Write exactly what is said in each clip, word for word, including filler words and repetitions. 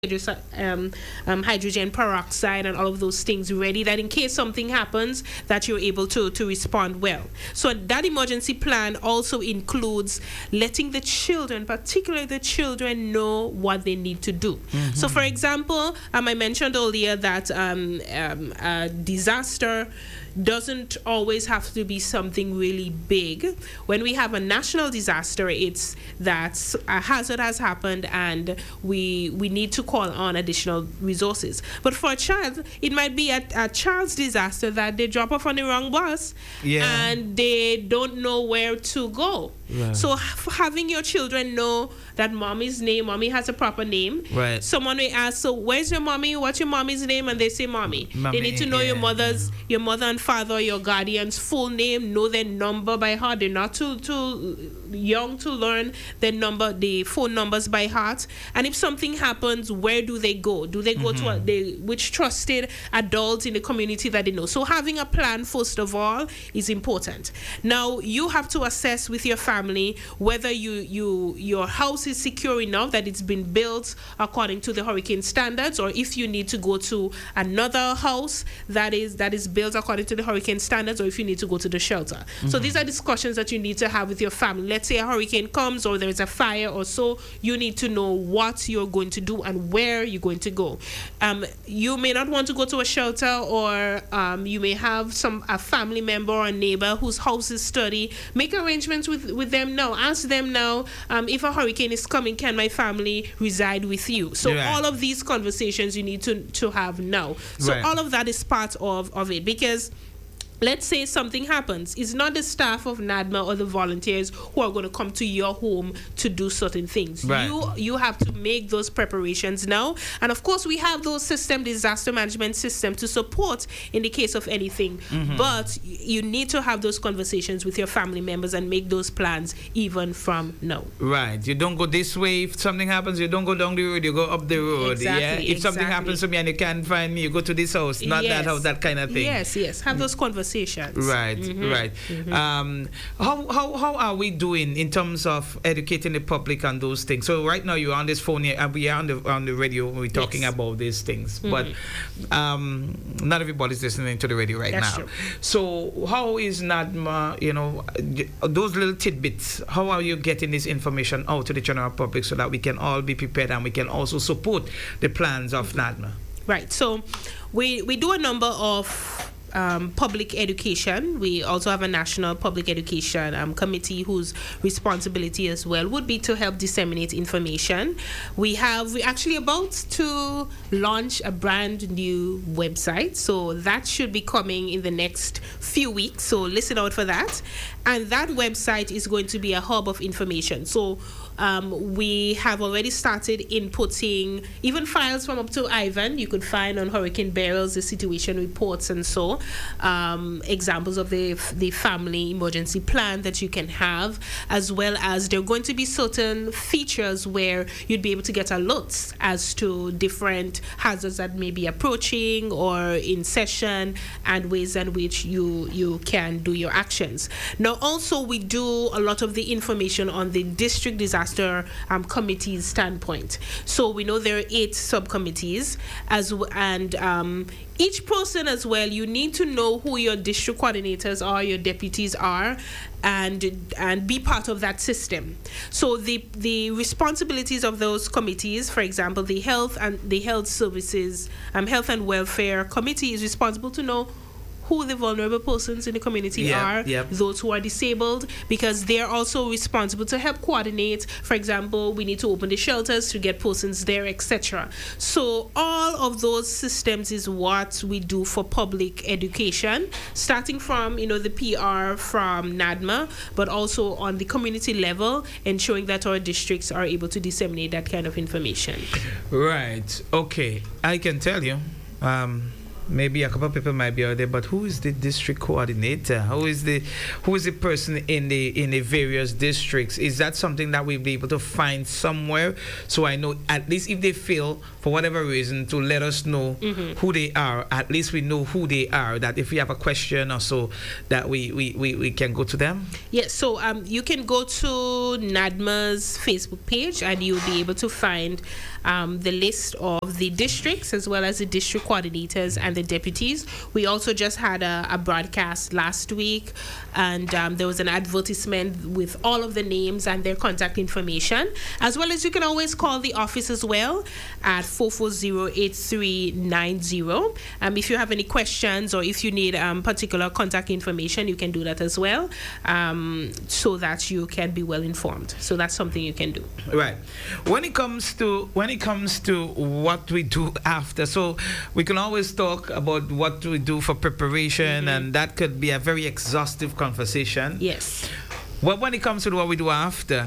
um, um, hydrogen peroxide and all of those things ready, that in case something happens, that you're able to, to respond well. So that emergency plan also includes letting the children, particularly the children, know what they need to do. Mm-hmm. So for example, um, I mentioned earlier that um, um, a disaster doesn't always have to be something really big. When we have a national disaster, it's that a hazard has happened and we we need to call on additional resources. But for a child, it might be a, a child's disaster that they drop off on the wrong bus, yeah, and they don't know where to go. Right. So having your children know that mommy's name, mommy has a proper name. Right. Someone may ask, so where's your mommy? What's your mommy's name? And they say mommy. mommy they need to know yeah, your mother's, yeah. your mother and father, your guardian's full name, know their number by heart. They're not too too young to learn their number, the phone numbers by heart. And if something happens, where do they go? Do they go mm-hmm. to a, they, which trusted adults in the community that they know? So having a plan, first of all, is important. Now, you have to assess with your family whether you, you your house is secure enough that it's been built according to the hurricane standards, or if you need to go to another house that is that is built according to the hurricane standards, or if you need to go to the shelter. Mm-hmm. So these are discussions that you need to have with your family. Let's say a hurricane comes or there's a fire or so, you need to know what you're going to do and where you're going to go. Um, you may not want to go to a shelter, or um, you may have some a family member or a neighbor whose house is sturdy. Make arrangements with, with them now. Ask them now, um, if a hurricane is coming, can my family reside with you? So right. all of these conversations you need to, to have now. So right. all of that is part of, of it, because let's say something happens. It's not the staff of NADMA or the volunteers who are going to come to your home to do certain things. Right. You you have to make those preparations now. And of course, we have those system, disaster management system to support in the case of anything. Mm-hmm. But you need to have those conversations with your family members and make those plans even from now. Right. You don't go this way. If something happens, you don't go down the road, you go up the road. Exactly, yeah. If exactly. something happens to me and you can't find me, you go to this house. Not yes. that house, that kind of thing. Yes, yes. Have those conversations. Right, mm-hmm. right. Mm-hmm. Um, how, how how are we doing in terms of educating the public on those things? So right now you're on this phone here, and we are on the on the radio. We're talking yes. about these things, mm-hmm. but um, not everybody's listening to the radio right That's now. True. So how is NADMA? You know, those little tidbits. How are you getting this information out to the general public so that we can all be prepared and we can also support the plans of NADMA? Right. So we we do a number of Um, public education. We also have a national public education um, committee whose responsibility as well would be to help disseminate information. We have, we're actually about to launch a brand new website, so that should be coming in the next few weeks, so listen out for that. And that website is going to be a hub of information. So Um, we have already started inputting even files from up to Ivan. You could find on Hurricane Barrels the situation reports and so um, examples of the the family emergency plan that you can have, as well as there are going to be certain features where you'd be able to get alerts as to different hazards that may be approaching or in session, and ways in which you you can do your actions. Now, also we do a lot of the information on the district disaster Um, committee's standpoint. So we know there are eight subcommittees, as w- and um, each person as well, you need to know who your district coordinators are, your deputies are, and and be part of that system. So the the responsibilities of those committees, for example, the health and the health services, um, health and welfare committee is responsible to know who the vulnerable persons in the community yep, are, yep. those who are disabled, because they're also responsible to help coordinate. For example, we need to open the shelters to get persons there, et cetera. So all of those systems is what we do for public education, starting from, you know, the P R from NADMA, but also on the community level, ensuring that our districts are able to disseminate that kind of information. Right. Okay. I can tell you. Um, Maybe a couple of people might be out there, but who is the district coordinator? Who is the who is the person in the in the various districts? Is that something that we'll be able to find somewhere? So I know, at least if they fail for whatever reason, to let us know mm-hmm. who they are. At least we know who they are. That if we have a question or so, that we we, we, we can go to them. Yes. So um, you can go to NADMA's Facebook page, and you'll be able to find um, the list of the districts as well as the district coordinators and the deputies. We also just had a, a broadcast last week, and um, there was an advertisement with all of the names and their contact information, as well as you can always call the office as well at four four zero, eight three nine zero. Um, if you have any questions or if you need um, particular contact information, you can do that as well, um, so that you can be well informed. So that's something you can do. Right. When it comes to when it comes to what we do after, so we can always talk about what we do for preparation, mm-hmm. and that could be a very exhaustive conversation. Yes. But when it comes to what we do after,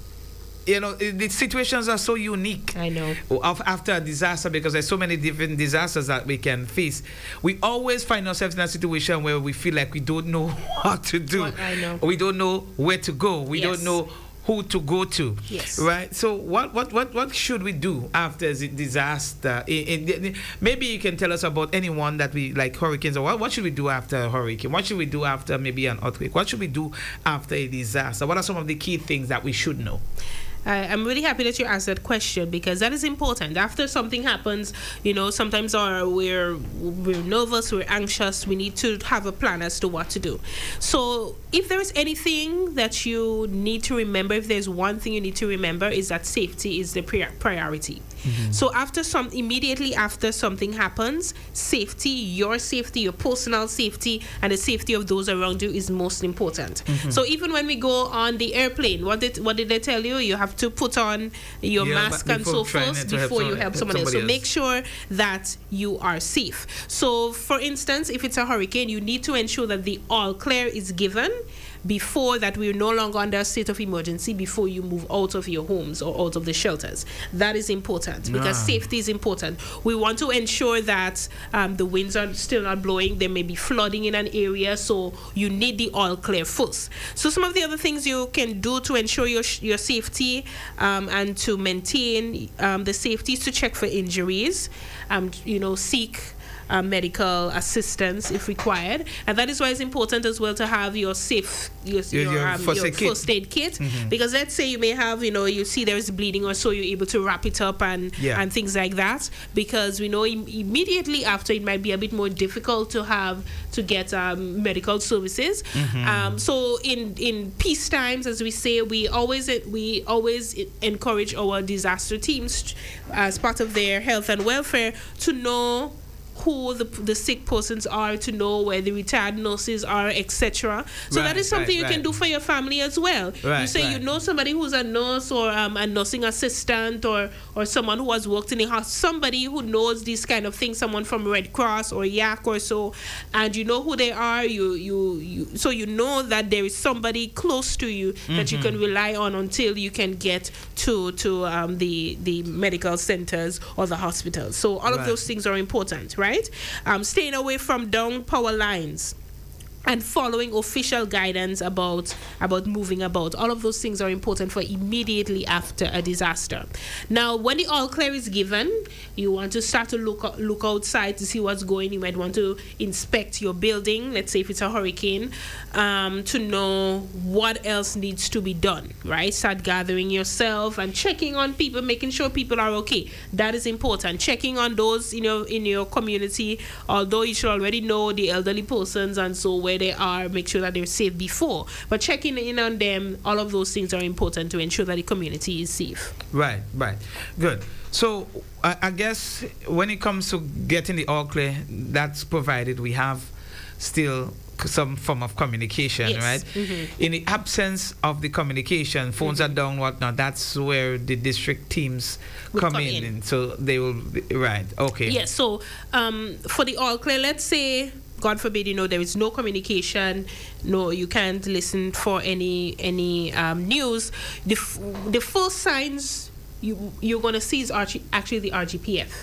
you know, the situations are so unique. I know. Of, after a disaster, because there's so many different disasters that we can face. We always find ourselves in a situation where we feel like we don't know what to do. What, I know. We don't know where to go. We Yes. don't know who to go to. Yes. Right. So what what what what should we do after the disaster? In, in, maybe you can tell us about anyone that we like hurricanes, or what, what should we do after a hurricane? What should we do after maybe an earthquake? What should we do after a disaster? What are some of the key things that we should know? I, I'm really happy that you asked that question, because that is important. After something happens, you know, sometimes our, we're we're nervous, we're anxious. We need to have a plan as to what to do. So if there is anything that you need to remember, if there's one thing you need to remember, is that safety is the pri- priority. Mm-hmm. So after some, immediately after something happens, safety, your safety, your personal safety, and the safety of those around you is most important. Mm-hmm. So even when we go on the airplane, what did what did they tell you? You have to put on your yeah, mask and so forth before you help someone else. So else. Make sure that you are safe. So for instance, if it's a hurricane, you need to ensure that the all clear is given before that we're no longer under a state of emergency, before you move out of your homes or out of the shelters. That is important, because ah. safety is important. We want to ensure that um, the winds are still not blowing. There may be flooding in an area, so you need the all clear first. So some of the other things you can do to ensure your your safety um, and to maintain um, the safety is to check for injuries, um, you know, seek Uh, medical assistance if required, and that is why it's important as well to have your safe your, your, your, um, first, your aid kit. first aid kit, mm-hmm. because let's say you may have, you know, you see there's bleeding or so, you're able to wrap it up and yeah. and things like that, because we know im- immediately after it might be a bit more difficult to have to get um, medical services. Mm-hmm. Um, so in in peace times, as we say, we always we always encourage our disaster teams as part of their health and welfare to know who the, the sick persons are, to know where the retired nurses are, et cetera. So right, that is something right, you right. can do for your family as well. Right, you say right. you know somebody who's a nurse or um, a nursing assistant, or or someone who has worked in a house, somebody who knows these kind of things, someone from Red Cross or Y A C or so, and you know who they are. You you, you so you know that there is somebody close to you mm-hmm. that you can rely on until you can get to to um, the the medical centers or the hospitals. So all right. of those things are important, right? Right? Um, staying away from down power lines and following official guidance about about moving about. All of those things are important for immediately after a disaster. Now, when the all clear is given, you want to start to look look outside to see what's going. You might want to inspect your building, let's say if it's a hurricane, um, to know what else needs to be done, right? Start gathering yourself and checking on people, making sure people are okay. That is important. Checking on those in your, in your community, although you should already know the elderly persons and so where they are, make sure that they're safe before. But checking in on them, all of those things are important to ensure that the community is safe. Right, right. Good. So I, I guess when it comes to getting the all clear, that's provided we have still some form of communication, yes. right? Mm-hmm. In the absence of the communication, phones mm-hmm. are down, whatnot, that's where the district teams come, come in. in. And so they will, be, right, okay. Yes, so um, for the all clear, let's say, God forbid, you know, there is no communication, no, you can't listen for any any um, news. The, f- the first signs you, you're going to see is actually the R G P F.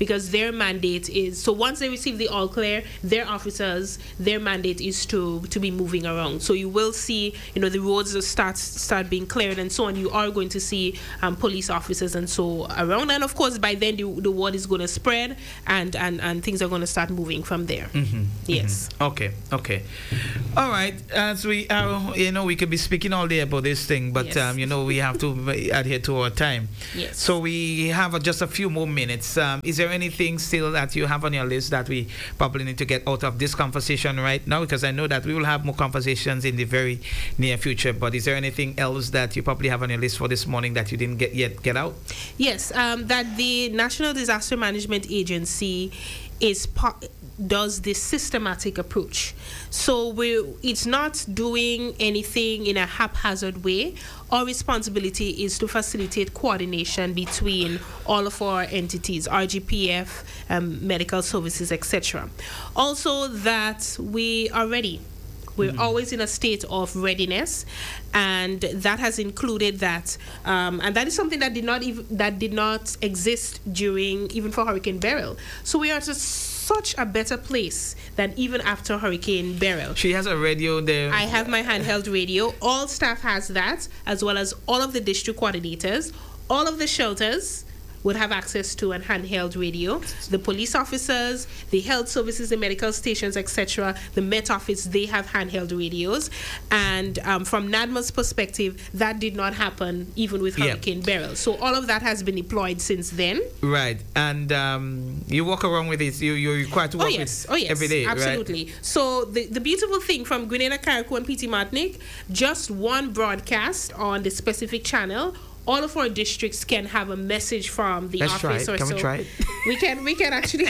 because their mandate is, so once they receive the all clear, their officers, their mandate is to to be moving around. So you will see, you know, the roads will start start being cleared and so on. You are going to see um, police officers and so around, and of course by then the, the word is going to spread, and, and and things are going to start moving from there. Mm-hmm. Yes. Mm-hmm. Okay. Okay. All right. As we are, you know, we could be speaking all day about this thing, but Yes. um, you know, we have to adhere to our time. Yes. So we have uh, just a few more minutes. Um, is there anything still that you have on your list that we probably need to get out of this conversation right now? Because I know that we will have more conversations in the very near future. But is there anything else that you probably have on your list for this morning that you didn't get yet get out? Yes, um, that the National Disaster Management Agency is po- does this systematic approach. So we it's not doing anything in a haphazard way. Our responsibility is to facilitate coordination between all of our entities, R G P F, um, medical services, et cetera. Also, that we are ready. We're mm-hmm. always in a state of readiness, and that has included that, um, and that is something that did not even that did not exist during even for Hurricane Beryl. So we are just such a better place than even after Hurricane Beryl. She has a radio there. I have my handheld radio. All staff has that, as well as all of the district coordinators, all of the shelters would have access to an handheld radio. The police officers, the health services, the medical stations, et cetera, the Met Office, they have handheld radios. And um, from NADMA's perspective, that did not happen even with Hurricane yeah. Beryl. So all of that has been deployed since then. Right. And um, you walk around with it. You, you're required to work oh, yes. with oh, yes. every day, absolutely. Right? So the, the beautiful thing from Grenada, Carriacou, and P T Martinique, just one broadcast on the specific channel, all of our districts can have a message from the Let's office try it. or Can so. we try it? We can we can actually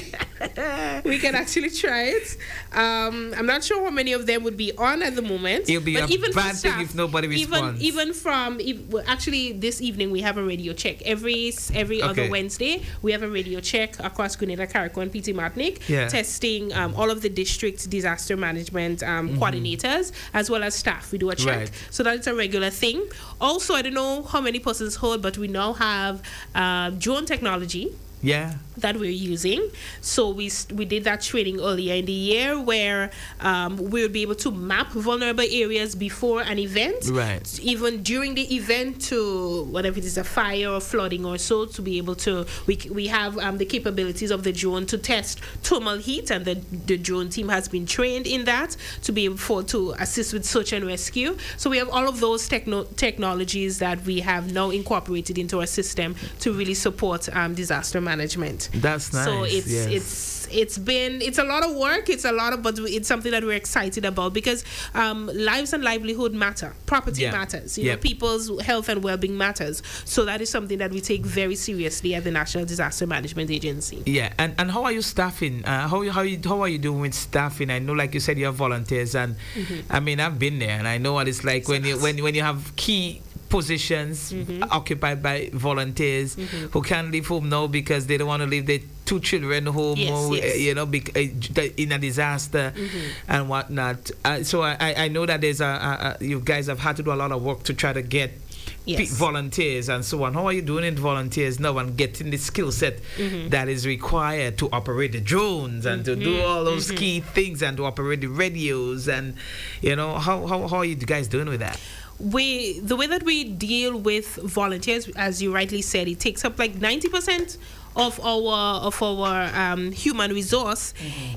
we can actually try it. Um, I'm not sure how many of them would be on at the moment. It'll be but a even bad staff, thing if nobody responds. Even even from well, actually this evening we have a radio check every every Okay. other Wednesday. We have a radio check across Grenada, Carriacou, and P T Martinique, Yeah. testing um, all of the district disaster management um, Mm-hmm. coordinators as well as staff. We do a check, Right. so that's a regular thing. Also, I don't know how many persons heard, but we now have uh, drone technology Yeah. that we're using. So we st- we did that training earlier in the year where um, we would be able to map vulnerable areas before an event, Right. even during the event, to whatever it is, a fire or flooding or so, to be able to we c- we have um, the capabilities of the drone to test thermal heat, and the the drone team has been trained in that to be able for, to assist with search and rescue. So we have all of those techno- technologies that we have now incorporated into our system to really support um, disaster management. That's nice. So it's yes. it's it's been it's a lot of work. It's a lot of, but it's something that we're excited about because um, lives and livelihood matter. Property Yeah. matters. You Yep. know, people's health and well-being matters. So that is something that we take very seriously at the National Disaster Management Agency. Yeah, and, and how are you staffing? Uh, how how you how are you doing with staffing? I know, like you said, you have volunteers, and Mm-hmm. I mean, I've been there, and I know what it's like when you when when you have key positions Mm-hmm. occupied by volunteers who can't leave home now because they don't want to leave their two children home, Yes, or, yes. uh, you know, bec- uh, in a disaster and whatnot. Uh, so I, I I know that there's a, a, a you guys have had to do a lot of work to try to get Yes. pe- volunteers and so on. How are you doing in volunteers now and getting the skill set that is required to operate the drones and to do all those key things and to operate the radios, and you know, how how, how are you guys doing with that? We the way that we deal with volunteers, as you rightly said, it takes up like ninety percent of our of our um, human resource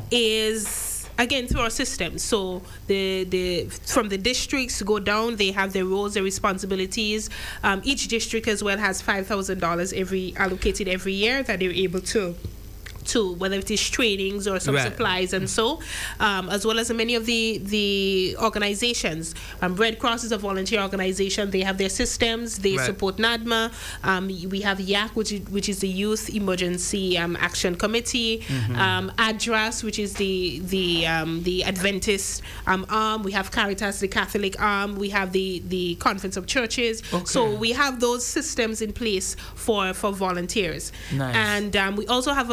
is again through our system. So the the from the districts go down, they have their roles, their responsibilities. Um, each district as well has five thousand dollars every allocated every year that they're able to. to whether it is trainings or some Right. supplies and so, um, as well as many of the the organizations. Um, Red Cross is a volunteer organization. They have their systems. They Right. support NADMA. Um, we have Y A C, which is, which is the Youth Emergency um, Action Committee. Um, ADRAS, which is the the um, the Adventist um, arm. We have Caritas, the Catholic arm. We have the the Conference of Churches. Okay. So we have those systems in place for for volunteers. Nice. And um, we also have a volunteer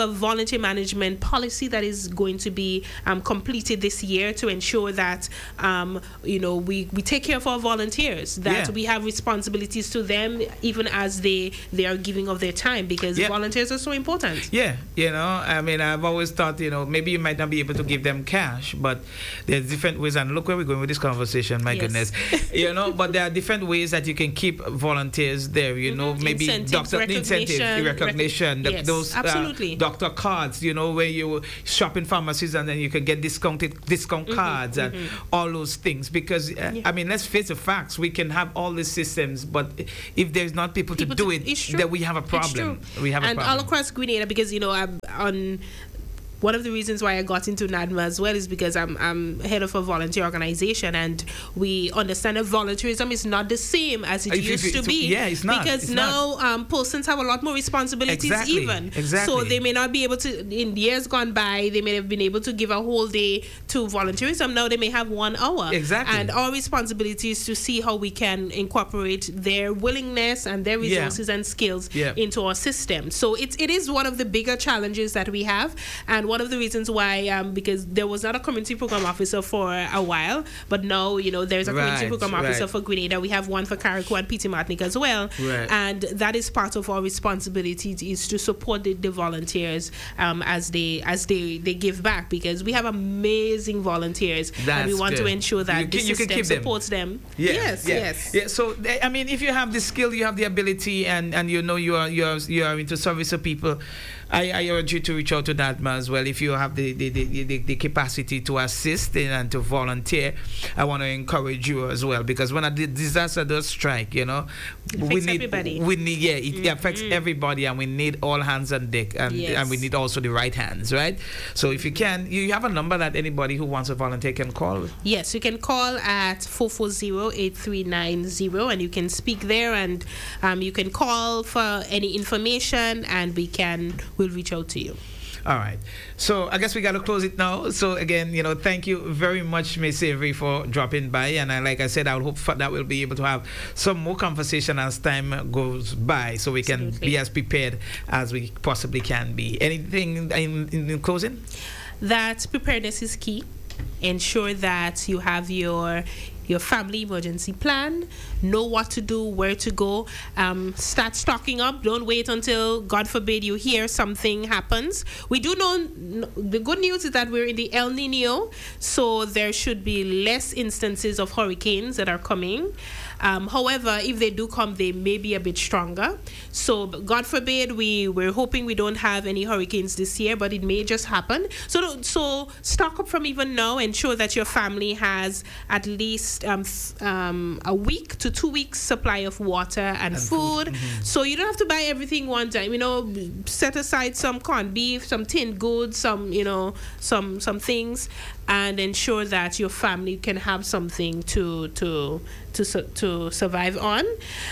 volunteer management policy that is going to be um, completed this year to ensure that um, you know we, we take care of our volunteers, that Yeah. we have responsibilities to them even as they they are giving of their time, because Yeah. volunteers are so important. Yeah, you know, I mean, I've always thought, you know, maybe you might not be able to give them cash, but there's different ways. And look where we're going with this conversation, my Yes. goodness. You know, but there are different ways that you can keep volunteers there, you know, Mhm. maybe Incentives, doctor recognition, incentives, recognition, rec- the- yes, those uh, absolutely. doctor cards, you know, where you shop in pharmacies and then you can get discounted discount Mhm, cards and mhm. all those things. Because, uh, Yeah. I mean, let's face the facts. We can have all these systems, but if there's not people, People to do to- it, it's true. then we have a It's problem. true. We have and a problem. all across Grenada, because you know I'm on. One of the reasons why I got into NADMA as well is because I'm, I'm head of a volunteer organization, and we understand that volunteerism is not the same as it If- if used it- to be. yeah, it's not, Because it's now um, persons have a lot more responsibilities Exactly, even. exactly. So they may not be able to, in years gone by, they may have been able to give a whole day to volunteerism. Now they may have one hour. Exactly. And our responsibility is to see how we can incorporate their willingness and their Yeah. resources and skills Yeah. into our system. So it, it is one of the bigger challenges that we have, and one of the reasons why, um, because there was not a community program officer for a while, but now, you know, there's a community Right, program officer right. for Grenada. We have one for Carriacou and Peter Martinique as well. Right. And that is part of our responsibility, is to support the, the volunteers um, as they as they, they give back, because we have amazing volunteers, and That's we want to good. ensure that You the can- you can system keep them. supports them. Yeah, Yes, yeah, yes. yeah. So eh, I mean, if you have the skill, you have the ability, and, and you know you are you are you are into service of people, I, I urge you to reach out to NADMA as well. If you have the the, the, the, the capacity to assist and to volunteer, I want to encourage you as well, because when a di- disaster does strike, you know, It we affects need everybody. we need yeah, it affects everybody, and we need all hands on deck, and Yes. and we need also the right hands, right? So if you can, you have a number that anybody who wants to volunteer can call. Yes, you can call at four four zero, eight three nine zero, and you can speak there, and um, you can call for any information, and we can we'll reach out to you. All right. So I guess we got to close it now. So again, you know, thank you very much, Miss Avery, for dropping by. And I, like I said, I would hope for that we'll be able to have some more conversation as time goes by, so we can Absolutely. be as prepared as we possibly can be. Anything in, in, in closing? That preparedness is key. Ensure that you have your your family emergency plan, know what to do, where to go, um, start stocking up. Don't wait until, God forbid, you hear something happens. We do know, n- the good news is that we're in the El Nino, so there should be less instances of hurricanes that are coming. Um, however, if they do come, they may be a bit stronger. So, God forbid, we, we're hoping we don't have any hurricanes this year, but it may just happen. So, so stock up from even now. Ensure that your family has at least um, th- um, a week to two weeks supply of water and, And food. food, mhm. So you don't have to buy everything one time. You know, set aside some corned beef, some tinned goods, some, you know, some some things, and ensure that your family can have something to to to su- to survive on.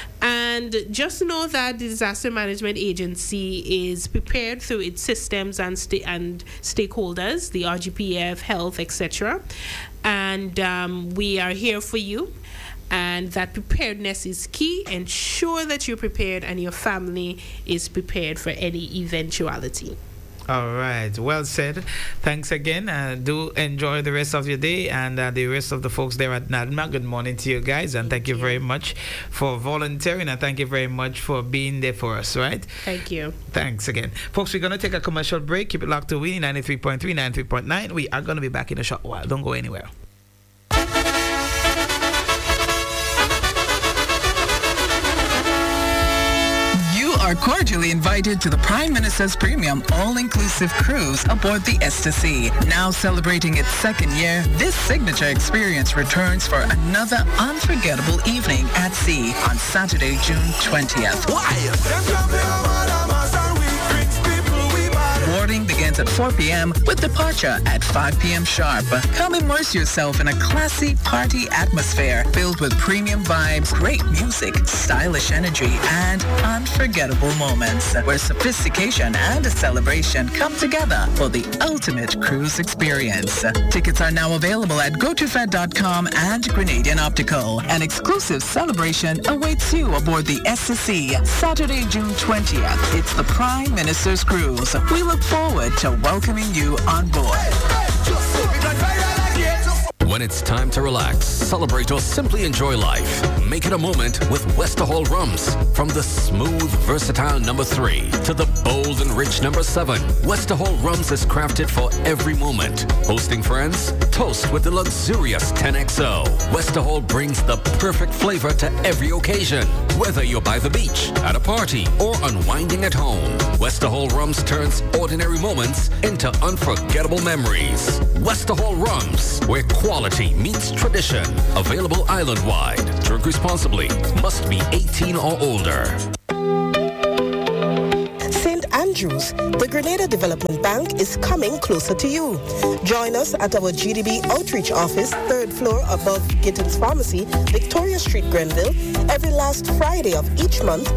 And just know that the Disaster Management Agency is prepared through its systems and sta- and stakeholders, the R G P F, health, et cetera. And um, we are here for you. And that preparedness is key. Ensure that you're prepared and your family is prepared for any eventuality. All right. Well said. Thanks again. Uh, do enjoy the rest of your day, and uh, the rest of the folks there at NADMA. Good morning to you guys, and thank, Thank you you. very much for volunteering, and thank you very much for being there for us, right? Thank you. Thanks again. Folks, we're going to take a commercial break. Keep it locked to Winnie ninety-three point three, ninety-three point nine. We are going to be back in a short while. Don't go anywhere. Are cordially invited to the Prime Minister's Premium All-Inclusive Cruise aboard the Ecstasy. Now celebrating its second year, this signature experience returns for another unforgettable evening at sea on Saturday, June twentieth. Boarding begins at four p.m. with departure at five p.m. sharp. Come immerse yourself in a classy party atmosphere filled with premium vibes, great music, stylish energy, and unforgettable moments where sophistication and celebration come together for the ultimate cruise experience. Tickets are now available at go to fed dot com and Grenadian Optical. An exclusive celebration awaits you aboard the S S C Saturday, June twentieth. It's the Prime Minister's Cruise. We look forward to to welcoming you on board. When it's time to relax, celebrate, or simply enjoy life, make it a moment with Westerhall Rums. From the smooth, versatile number three to the bold and rich number seven, Westerhall Rums is crafted for every moment. Hosting friends? Toast with the luxurious ten X O. Westerhall brings the perfect flavor to every occasion. Whether you're by the beach, at a party, or unwinding at home, Westerhall Rums turns ordinary moments into unforgettable memories. Westerhall Rums, where quality meets tradition. Available island-wide. Drink responsibly. Must be eighteen or older. Saint Andrews, the Grenada Development Bank, is coming closer to you. Join us at our G D B Outreach Office, third floor above Gittins Pharmacy, Victoria Street, Grenville, every last Friday of each month